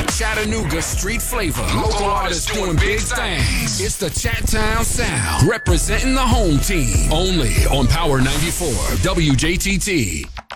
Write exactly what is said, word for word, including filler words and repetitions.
Chattanooga street flavor. Local artists doing big things. It's the Chat-Town Sound, representing the home team. Only on Power ninety-four W J T T.